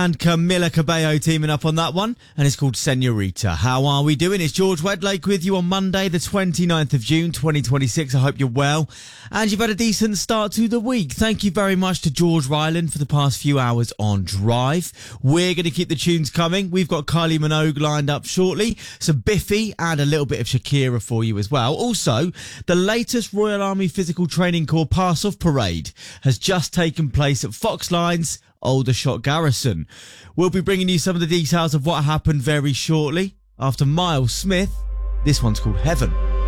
And Camila Cabello teaming up on that one, and it's called Senorita. How are we doing? It's George Wedlake with you on Monday, the 29th of June, 2026. I hope you're well, and you've had a decent start to the week. Thank you very much to George Ryland for the past few hours on Drive. We're going to keep the tunes coming. We've got Kylie Minogue lined up shortly, some Biffy, and a little bit of Shakira for you as well. Also, the latest Royal Army Physical Training Corps pass-off parade has just taken place at Foxlines Aldershot Garrison. We'll be bringing you some of the details of what happened very shortly. After Miles Smith, this one's called Heaven.